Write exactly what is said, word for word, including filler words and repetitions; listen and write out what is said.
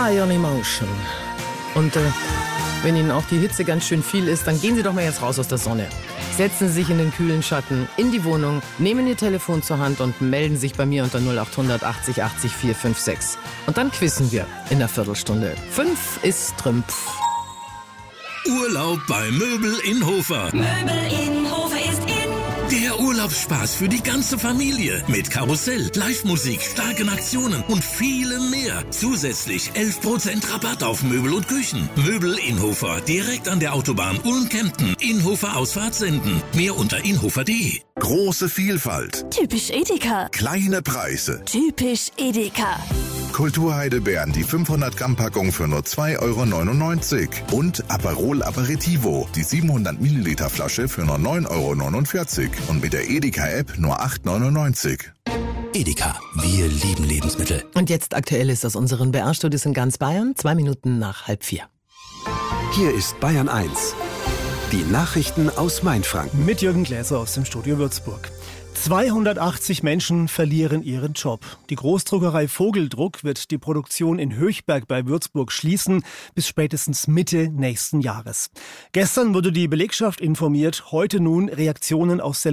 Iron Emotion. Und äh, wenn Ihnen auch die Hitze ganz schön viel ist, dann gehen Sie doch mal jetzt raus aus der Sonne. Setzen Sie sich in den kühlen Schatten, in die Wohnung, nehmen Ihr Telefon zur Hand und melden sich bei mir unter null acht hundert achtzig achtzig vier fünf sechs. Und dann quizzen wir in einer Viertelstunde. Fünf ist Trümpf. Urlaub bei Möbel in Hofer. Möbel in Hofer ist in. Der Urlaubsspaß für die ganze Familie. Mit Karussell, Live-Musik, starken Aktionen und vielem mehr. Zusätzlich elf Prozent Rabatt auf Möbel und Küchen. Möbel in Hofer, direkt an der Autobahn Ulm-Kempten. Inhofer Ausfahrt senden. Mehr unter inhofer punkt de. Große Vielfalt. Typisch Edeka. Kleine Preise. Typisch Edeka. Kulturheidelbeeren, die fünfhundert Gramm Packung für nur zwei Euro neunundneunzig. Und Aperol Aperitivo, die siebenhundert Milliliter Flasche für nur neun Euro neunundvierzig. Und mit der Edeka-App nur acht Euro neunundneunzig. Edeka, wir lieben Lebensmittel. Und jetzt aktuell ist aus unseren B R-Studios in ganz Bayern, zwei Minuten nach halb vier. Hier ist Bayern eins. Die Nachrichten aus Mainfranken. Mit Jürgen Gläser aus dem Studio Würzburg. zweihundertachtzig Menschen verlieren ihren Job. Die Großdruckerei Vogeldruck wird die Produktion in Höchberg bei Würzburg schließen, bis spätestens Mitte nächsten Jahres. Gestern wurde die Belegschaft informiert, heute nun Reaktionen aus der